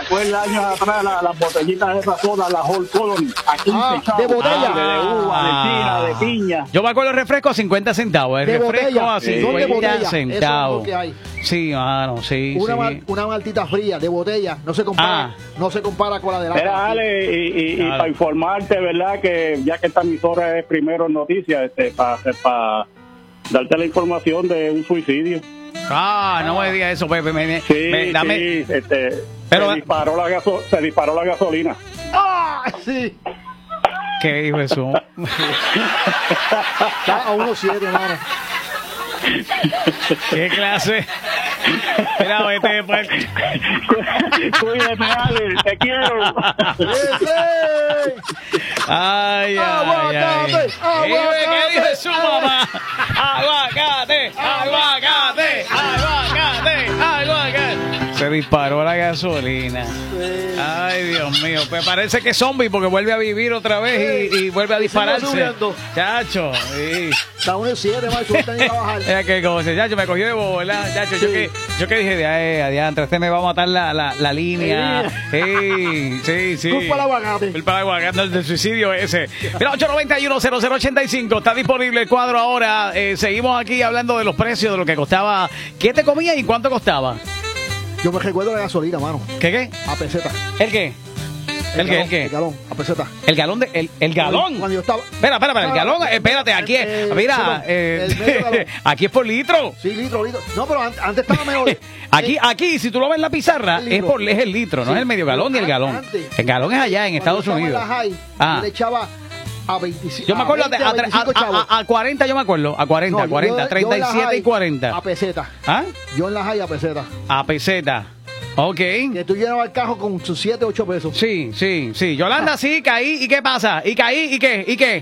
recuerda años atrás las botellitas de esas sodas, las Whole Colony, a 15 chavos. De botella. De uva, de china, de piña. Yo me acuerdo el refresco a 50 centavos. El De refresco botella. a Son de 50 botella. centavos. Eso es lo que hay. Sí, mano, sí. Una maltita fría de botella no se compara, no se compara con la de la. Mira, Ale, y para informarte, ¿verdad? Que ya que esta emisora es primero en noticias, para darte la información de un suicidio. No me digas eso, Pepe. Dame. Sí, Pero, se disparó la gasolina. Sí. ¿Qué dijo eso? Está a 1.7, hermano. ¿Qué clase? Mira, vete después. Cuídate, Ale, te quiero. Ay, ¡Aguacate! ¿Qué dice su mamá? ¡Aguacate! ¡Aguacate! ¡Aguacate! ¡Aguacate! Se disparó la gasolina. Ay, Dios mío. Pues parece que es zombie porque vuelve a vivir otra vez y vuelve a dispararse. Chacho. Sí. Está 1.7, macho. Está ni trabajar. Mira que como se, chacho, me cogió de bobo, ¿verdad? Chacho, Sí. yo que dije, adiante, este me va a matar la línea. Sí. Culpa al aguacate. Culpa al aguacate, no, el del suicidio ese. Mira, 891-0085, está disponible el cuadro ahora. Seguimos aquí hablando de los precios, de lo que costaba. ¿Qué te comías y cuánto costaba? Yo me recuerdo la gasolina, mano. ¿Qué? A peseta. ¿El qué? ¿El qué? El galón, a peseta. ¿El galón? ¿El galón? Cuando yo estaba... Espera, el galón, espérate, aquí es, mira, el medio galón. aquí es por litro. Sí, litro. No, pero antes estaba mejor. Aquí, si tú lo ves en la pizarra, El litro. es el litro, no Sí. es el medio galón ni el galón. Antes. El galón es allá en Estados Cuando yo Unidos. estaba en la high, yo le echaba a 25. Yo me acuerdo a 25 chavos. a 40, yo me acuerdo, a 40, No, yo 40, en 37 la y high, 40. A peseta. ¿Ah? Yo en la high a peseta. A peseta. Ok. Que tú llenabas el cajo con sus 7, 8 pesos. Sí. Yolanda, sí, caí. ¿Y qué pasa? ¿Y caí? ¿Y qué?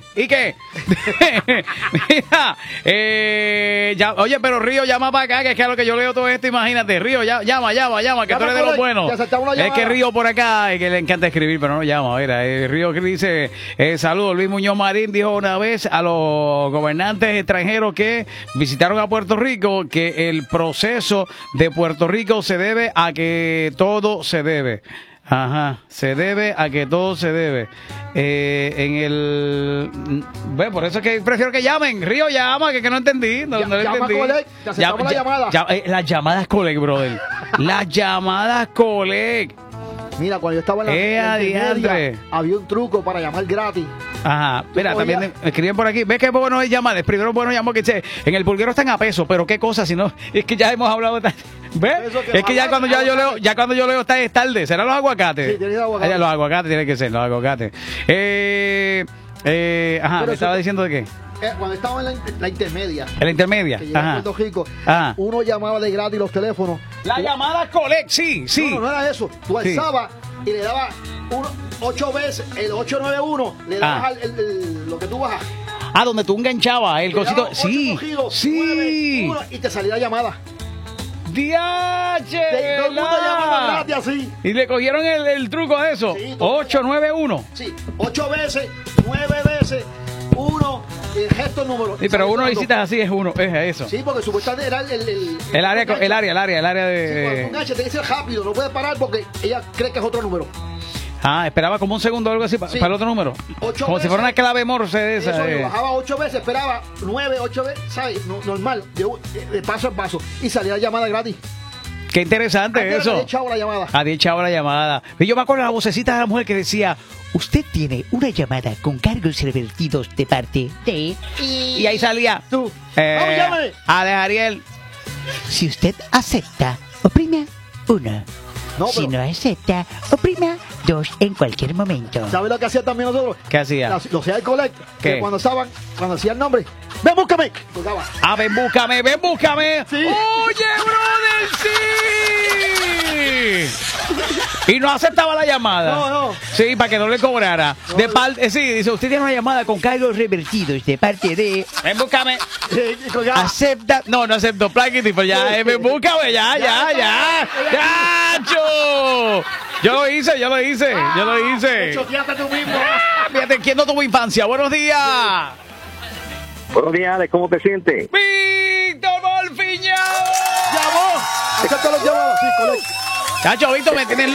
Mira, oye, pero Río, llama para acá, que es que a lo que yo leo todo esto, imagínate. Río, llama, que tú eres de los buenos. Es que Río por acá, que le encanta escribir, pero no llama. Mira, Río que dice, saludos, Luis Muñoz Marín dijo una vez a los gobernantes extranjeros que visitaron a Puerto Rico que el proceso de Puerto Rico se debe a que todo se debe. Ajá, se debe a que todo se debe. Bueno, por eso es que prefiero que llamen. Río, llama, que no entendí. No Llama, Colec, te aceptamos la llamada. Las llamadas Colec, brother. Las llamadas Colec. Mira, cuando yo estaba en la diantre. había un truco para llamar gratis. Ajá, mira, también me escriben por aquí. ¿Ves qué bueno es llamar? Primero bueno llamar que en el pulguero están a peso, pero qué cosa, si no, es que ya hemos hablado de... ¿Ves? Es que ya cuando yo leo es tarde. ¿Serán los aguacates? Sí, tiene aguacate. Los aguacates tienen que ser, los aguacates. Me estaba diciendo de qué. Cuando estaba en la intermedia. En la intermedia. Que llegué a Puerto Rico, uno llamaba de gratis los teléfonos. La llamada Colec, sí. No era eso. Tú alzabas y le dabas 8 veces, el 891, le dabas lo que tú bajas. Donde tú enganchabas el cosito. Sí. 9, 1, y te salía la llamada. ¡Diache! Todo el mundo llamaba gratis así. ¿Y le cogieron el truco de eso? Sí, 891. Sí, 8 veces, 9 veces, 1, el gesto número. Sí, pero uno de visitas así es eso. Sí, porque supuestamente era el área de... Sí, cuando tú enganchas, tiene que ser rápido, no puedes parar porque ella cree que es otro número. Esperaba como un segundo o algo así para el otro número. 8 como veces, si fuera una clave morse de esa. Eso, yo bajaba 8 veces, esperaba 9, 8 veces, ¿sabes? Normal, de paso a paso. Y salía la llamada gratis. Qué interesante eso. A 10 chavos la llamada. A 10 chavos la llamada. Y yo me acuerdo la vocecita de la mujer que decía: usted tiene una llamada con cargos revertidos de parte de... Y ahí salía. Tú. ¡Vamos, llámame! Ale Ariel. Si usted acepta, oprima 1. Si no acepta, oprima 2 en cualquier momento. ¿Sabes lo que hacía también nosotros? ¿Qué hacía? Lo hacía el Colec. ¿Qué? Que cuando hacía el nombre, ¡ven, búscame! Tocaba. ven, búscame. Sí. ¡Oye, brother, sí! Y no aceptaba la llamada. No. Sí, para que no le cobrara. Sí, dice, usted tiene una llamada con cargos revertidos de parte de... Ven, búscame. Acepta. No acepto. Plaquiti, pues ya, ven, búscame, ya. ¡Gacho! Yo lo hice. Choteaste tú mismo. Fíjate, ¿quién no tuvo infancia? Buenos días. Buenos días, Alex, ¿cómo te sientes? ¡Víctor Volfiñao! ¡Llamó! Acepta los llamados, sí, Colec. Chacho, Víctor, me tienes